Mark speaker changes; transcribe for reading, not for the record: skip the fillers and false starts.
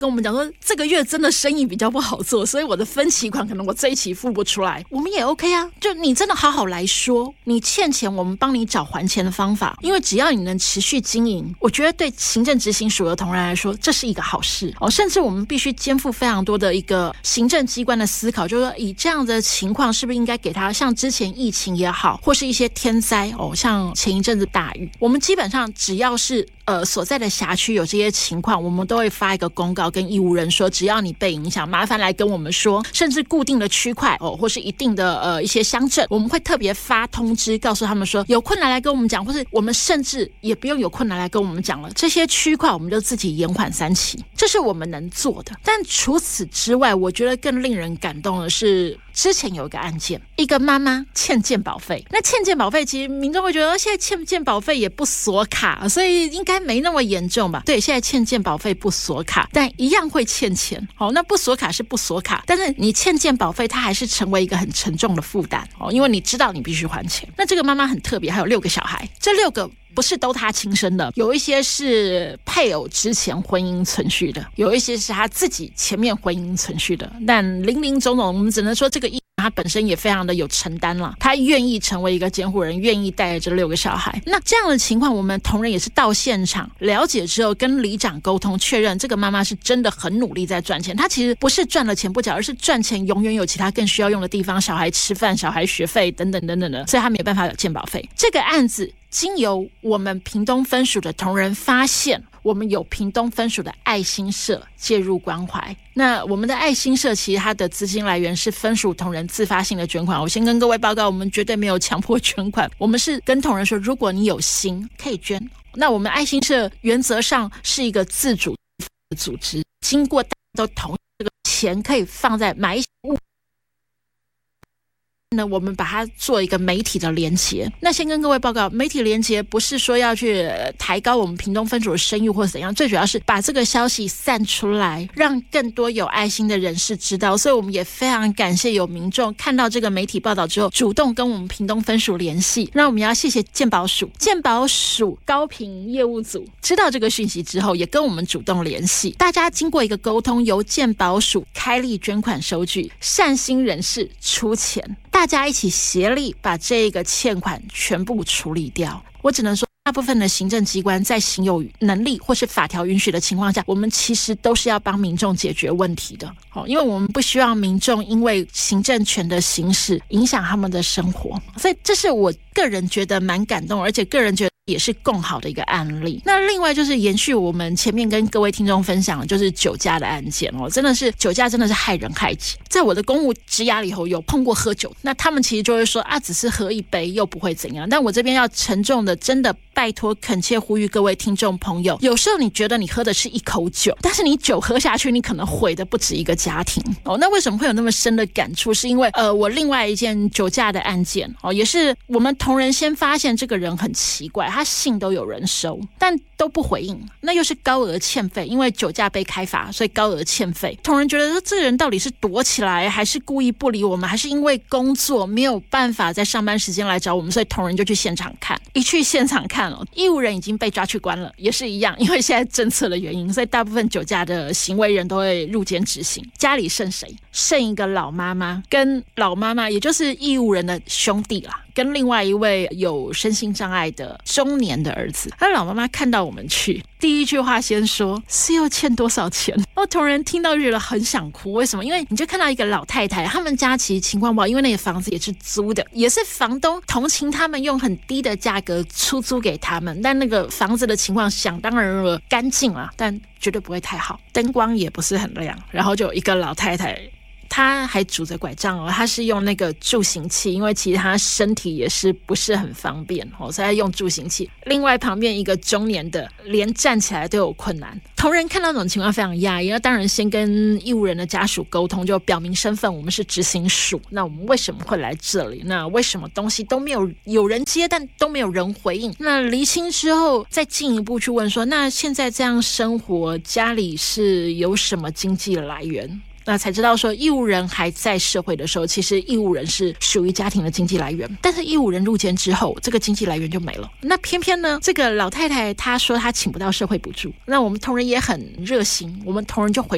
Speaker 1: 跟我们讲说这个月真的生意比较不好做，所以我的分期款可能我这一期付不出来，我们也 OK 啊，就你真的好好来说，你欠钱我们帮你找还钱的方法，因为只要你能持续经营，我觉得对行政执行署的同仁来说这是一个好事甚至我们必须肩负非常多的一个行政机关的思考，就是说以这样的情况是不是应该给他像之前疫情也好，或是一些天灾像前一阵子大雨，我们基本上只要是所在的辖区有这些情况，我们都会发一个公告跟义务人说，只要你被影响，麻烦来跟我们说，甚至固定的区块或是一定的一些乡镇，我们会特别发通知告诉他们说有困难来跟我们讲，或是我们甚至也不用有困难来跟我们讲了，这些区块我们就自己延缓3期，这是我们能做的。但除此之外，我觉得更令人感动的是之前有一个案件，一个妈妈欠健保费，那欠健保费其实民众会觉得现在欠健保费也不锁卡，所以应该没那么严重吧？对，现在欠健保费不锁卡，但一样会欠钱那不锁卡是不锁卡，但是你欠健保费它还是成为一个很沉重的负担因为你知道你必须还钱。那这个妈妈很特别，还有6个小孩，这6个不是都他亲生的，有一些是配偶之前婚姻存续的，有一些是他自己前面婚姻存续的，但林林总总我们只能说这个他本身也非常的有承担了，他愿意成为一个监护人，愿意带着这6个小孩。那这样的情况，我们同仁也是到现场了解之后，跟里长沟通确认，这个妈妈是真的很努力在赚钱，她其实不是赚了钱不缴，而是赚钱永远有其他更需要用的地方，小孩吃饭、小孩学费等等等等的，所以她没有办法有健保费。这个案子经由我们屏东分署的同仁发现，我们有屏东分署的爱心社介入关怀。那我们的爱心社其实它的资金来源是分署同仁自发性的捐款，我先跟各位报告，我们绝对没有强迫捐款，我们是跟同仁说，如果你有心可以捐。那我们爱心社原则上是一个自主的组织，经过大家都同意，这个钱可以放在买一些物呢，我们把它做一个媒体的连结。那先跟各位报告，媒体连结不是说要去抬高我们屏东分署的声誉或怎样，最主要是把这个消息散出来，让更多有爱心的人士知道。所以我们也非常感谢有民众看到这个媒体报道之后，主动跟我们屏东分署联系。那我们要谢谢健保署高屏业务组知道这个讯息之后，也跟我们主动联系，大家经过一个沟通，由健保署开立捐款收据，善心人士出钱，大家一起协力把这个欠款全部处理掉。我只能说，大部分的行政机关在行有能力或是法条允许的情况下，我们其实都是要帮民众解决问题的因为我们不希望民众因为行政权的行使影响他们的生活，所以这是我个人觉得蛮感动，而且个人觉得也是更好的一个案例。那另外就是延续我们前面跟各位听众分享的就是酒驾的案件真的是酒驾真的是害人害己。在我的公务职涯里头有碰过喝酒，那他们其实就会说只是喝一杯又不会怎样，但我这边要沉重的真的拜托恳切呼吁各位听众朋友，有时候你觉得你喝的是一口酒，但是你酒喝下去你可能毁的不止一个家庭那为什么会有那么深的感触，是因为我另外一件酒驾的案件也是我们同仁先发现这个人很奇怪，他信都有人收但都不回应，那又是高额欠费，因为酒驾被开罚，所以高额欠费。同仁觉得说这个人到底是躲起来还是故意不理我们，还是因为工作没有办法在上班时间来找我们，所以同仁就去现场看。一去现场看义务人已经被抓去关了，也是一样，因为现在政策的原因，所以大部分酒驾的行为人都会入监执行。家里剩谁？剩一个老妈妈，跟老妈妈也就是义务人的兄弟啦，跟另外一位有身心障碍的中年的儿子。他老妈妈看到我们去，第一句话先说是要欠多少钱。同仁听到就觉得很想哭，为什么？因为你就看到一个老太太，他们家其实情况不好，因为那个房子也是租的，也是房东同情他们用很低的价格出租给他们，但那个房子的情况想当然了干净啦，但绝对不会太好，灯光也不是很亮，然后就有一个老太太，他还拄着拐杖他是用那个助行器，因为其实他身体也是不是很方便所以他用助行器。另外旁边一个中年的连站起来都有困难。同仁看到这种情况非常讶异，那当然先跟义务人的家属沟通，就表明身份，我们是执行署，那我们为什么会来这里，那为什么东西都没有人接但都没有人回应。那厘清之后再进一步去问说，那现在这样生活家里是有什么经济来源，那才知道说义务人还在社会的时候，其实义务人是属于家庭的经济来源，但是义务人入监之后，这个经济来源就没了。那偏偏呢，这个老太太她说她请不到社会补助，那我们同仁也很热心，我们同仁就回